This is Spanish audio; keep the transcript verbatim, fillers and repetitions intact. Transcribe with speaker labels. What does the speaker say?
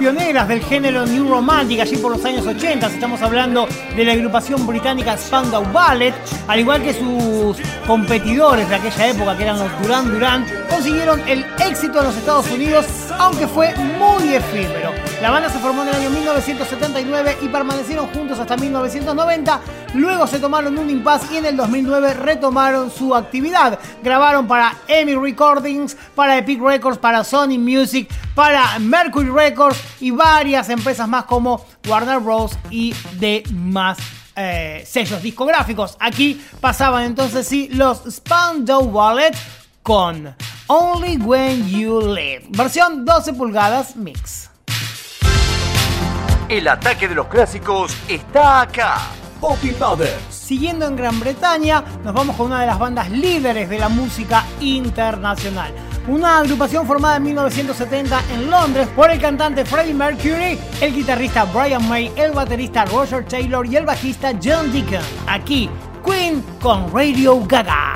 Speaker 1: pioneras del género New Romantic allí por los años ochenta. Estamos hablando de la agrupación británica Spandau Ballet, al igual que sus competidores de aquella época, que eran los Duran Duran, consiguieron el éxito en los Estados Unidos, aunque fue muy efímero. La banda se formó en el año mil novecientos setenta y nueve y permanecieron juntos hasta mil novecientos noventa. Luego se tomaron un impasse y en el dos mil nueve retomaron su actividad. Grabaron para E M I Recordings, para Epic Records, para Sony Music, para Mercury Records y varias empresas más como Warner Bros. Y demás eh, sellos discográficos. Aquí pasaban entonces sí los Spandau Ballet con Only When You Live, versión doce pulgadas mix.
Speaker 2: El ataque de los clásicos está acá. Poppy Powder.
Speaker 1: Siguiendo en Gran Bretaña, nos vamos con una de las bandas líderes de la música internacional. Una agrupación formada en mil novecientos setenta en Londres por el cantante Freddie Mercury, el guitarrista Brian May, el baterista Roger Taylor y el bajista John Deacon. Aquí, Queen con Radio Gaga.